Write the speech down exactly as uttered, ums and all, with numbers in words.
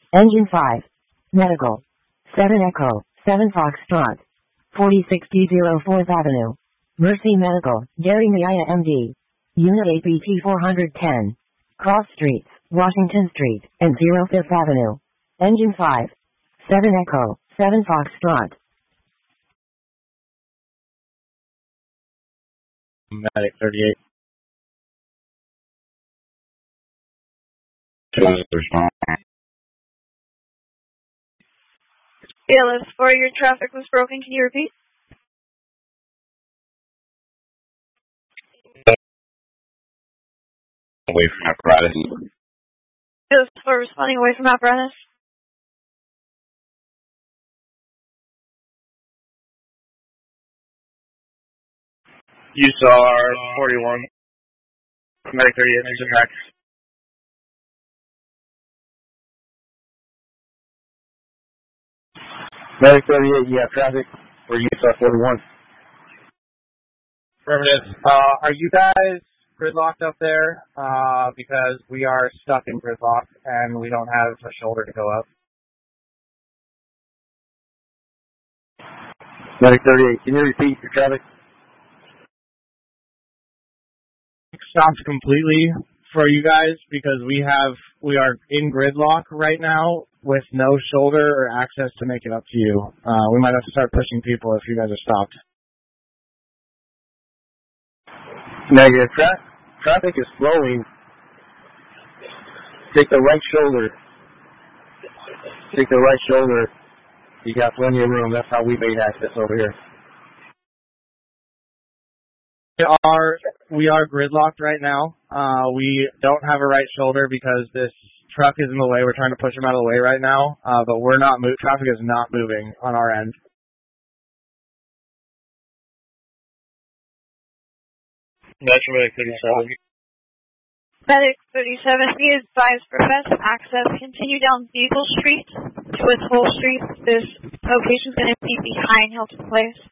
Engine five. Medical. seven Echo, seven Foxtrot. forty-six D zero fourth Avenue. Mercy Medical, Gary Maya M D. Unit A P T four ten. Cross Streets, Washington Street, and zero fifth Avenue. Engine five. seven Echo, seven Foxtrot. Medic thirty-eight. A L S four, your traffic was broken. Can you repeat? Away from apparatus. A L S four responding away from apparatus. U S A R forty-one. Medic thirty-eight, engine hack. Medic thirty-eight, you have traffic for U S A R forty-one. Affirmative. Uh, are you guys gridlocked up there? Uh, because we are stuck in gridlock and we don't have a shoulder to go up. Medic thirty-eight, can you repeat your traffic? Stopped completely for you guys because we have we are in gridlock right now with no shoulder or access to make it up to you. Uh, we might have to start pushing people if you guys are stopped. Negative. Tra- traffic is flowing. Take the right shoulder. Take the right shoulder. You got plenty of room. That's how we made access over here. We are we are gridlocked right now. Uh, we don't have a right shoulder because this truck is in the way. We're trying to push him out of the way right now, uh, but we're not move. Traffic is not moving on our end. Metro Medic thirty-seven. Medic thirty-seven, be advised for best access. Continue down Beagle Street to Hull Street. This location is going to be behind Hilton Place.